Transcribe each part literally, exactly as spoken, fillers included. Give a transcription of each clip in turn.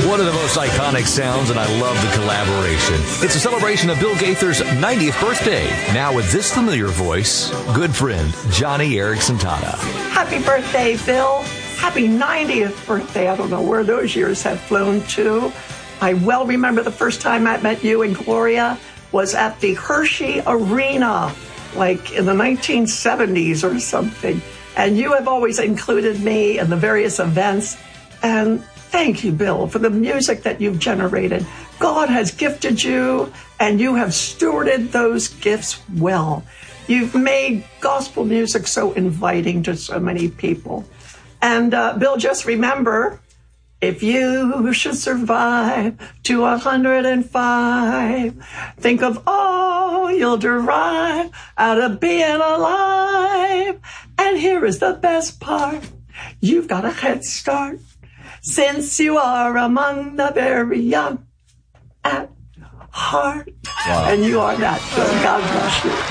One of the most iconic sounds, and I love the collaboration. It's a celebration of Bill Gaither's ninetieth birthday. Now with this familiar voice, good friend, Johnny Erickson Tata. Happy birthday, Bill. Happy ninetieth birthday. I don't know where those years have flown to. I well remember the first time I met you and Gloria was at the Hershey Arena, like in the nineteen seventies or something. And you have always included me in the various events. And thank you, Bill, for the music that you've generated. God has gifted you, and you have stewarded those gifts well. You've made gospel music so inviting to so many people. And, uh, Bill, just remember, if you should survive to one hundred five, think of all you'll derive out of being alive. And here is the best part. You've got a head start. Since you are among the very young at heart. Wow. And you are that. So God bless you.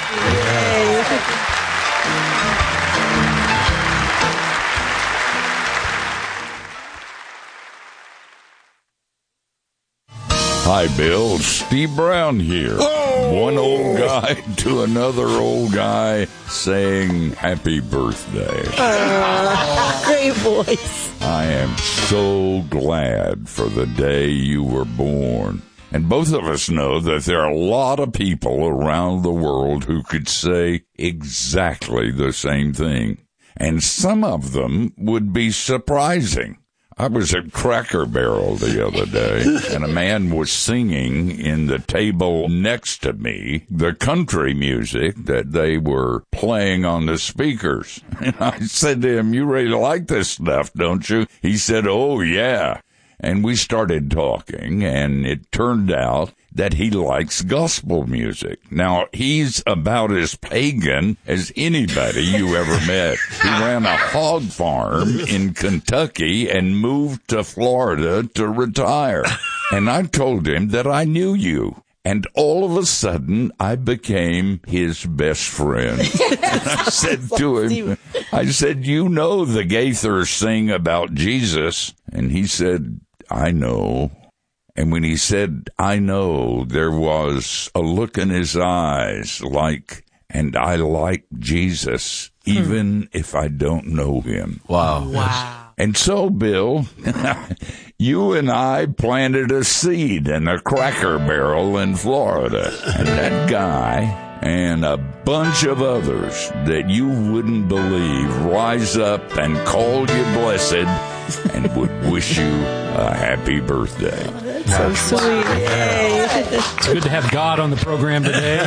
Hi, Bill. Steve Brown here. Oh! One old guy to another old guy saying happy birthday. Uh, great voice. I am so glad for the day you were born. And both of us know that there are a lot of people around the world who could say exactly the same thing. And some of them would be surprising. I was at Cracker Barrel the other day, and a man was singing in the table next to me the country music that they were playing on the speakers. And I said to him, "You really like this stuff, don't you?" He said, "Oh, yeah." And we started talking, and it turned out that he likes gospel music. Now, he's about as pagan as anybody you ever met. He ran a hog farm in Kentucky and moved to Florida to retire. And I told him that I knew you. And all of a sudden, I became his best friend. And I said to him, I said, "You know the Gaithers sing about Jesus." And he said, "I know." And when he said, "I know," there was a look in his eyes like, and I like Jesus, even hmm. if I don't know him. Wow. Wow. And so, Bill, you and I planted a seed in a Cracker Barrel in Florida. And that guy and a bunch of others that you wouldn't believe rise up and call you blessed and would wish you a happy birthday. Oh, that's so sweet. Yay. It's good to have God on the program today.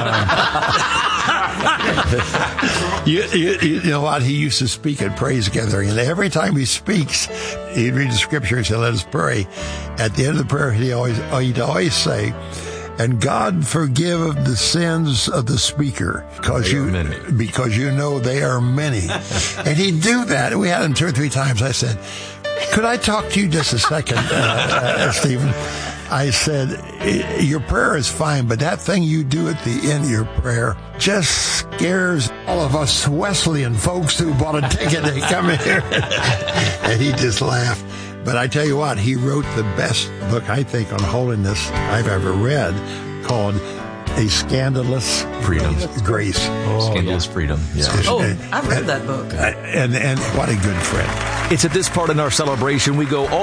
Uh, you, you, you know what? He used to speak at praise gathering, and every time he speaks, he'd read the scripture and say, "Let us pray." At the end of the prayer, he always, he'd always say, "And God forgive the sins of the speaker, because you because you know they are many." And he'd do that. We had him two or three times. I said, "Could I talk to you just a second, uh, uh, Stephen?" I said, "Your prayer is fine, but that thing you do at the end of your prayer just scares all of us Wesleyan folks who bought a ticket to come here." And he just laughed. But I tell you what, he wrote the best book, I think, on holiness I've ever read, called A Scandalous Freedom. Grace. Oh, Scandalous yeah. Freedom. Yeah. Oh, and, I've read and, that book. And, and what a good friend. It's at this part in our celebration we go all